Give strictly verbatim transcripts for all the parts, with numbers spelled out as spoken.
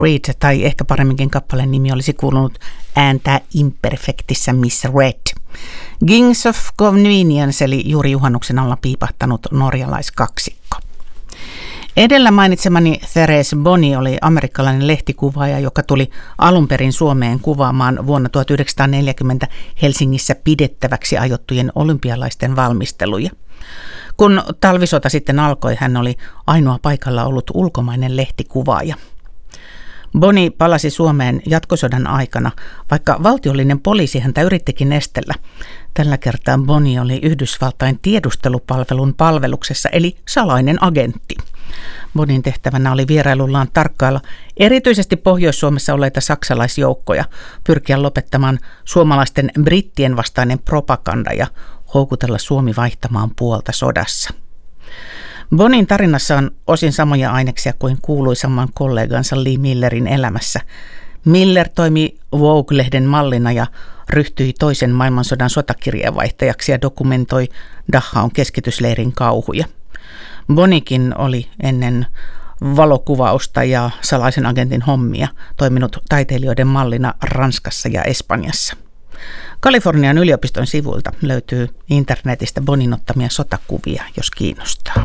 Read, tai ehkä paremminkin kappaleen nimi olisi kuulunut ääntää imperfektissä Miss Red. Kings of Convenience, eli juuri juhannuksen alla piipahtanut norjalaiskaksikko. Edellä mainitsemani Therese Boni oli amerikkalainen lehtikuvaaja, joka tuli alun perin Suomeen kuvaamaan vuonna tuhatyhdeksänsataaneljäkymmentä Helsingissä pidettäväksi ajottujen olympialaisten valmisteluja. Kun talvisota sitten alkoi, hän oli ainoa paikalla ollut ulkomainen lehtikuvaaja. Boni palasi Suomeen jatkosodan aikana, vaikka valtiollinen poliisi häntä yrittikin estellä. Tällä kertaa Boni oli Yhdysvaltain tiedustelupalvelun palveluksessa, eli salainen agentti. Bonin tehtävänä oli vierailullaan tarkkailla erityisesti Pohjois-Suomessa olleita saksalaisjoukkoja, pyrkiä lopettamaan suomalaisten brittien vastainen propaganda ja houkutella Suomi vaihtamaan puolta sodassa. Bonin tarinassa on osin samoja aineksia kuin kuuluisamman kollegansa Lee Millerin elämässä. Miller toimi Vogue-lehden mallina ja ryhtyi toisen maailmansodan sotakirjeenvaihtajaksi ja dokumentoi Dachaun keskitysleirin kauhuja. Bonikin oli ennen valokuvausta ja salaisen agentin hommia toiminut taiteilijoiden mallina Ranskassa ja Espanjassa. Kalifornian yliopiston sivuilta löytyy internetistä Bonin ottamia sotakuvia, jos kiinnostaa.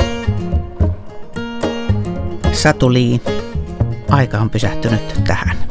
Satu Lee, aika on pysähtynyt tähän.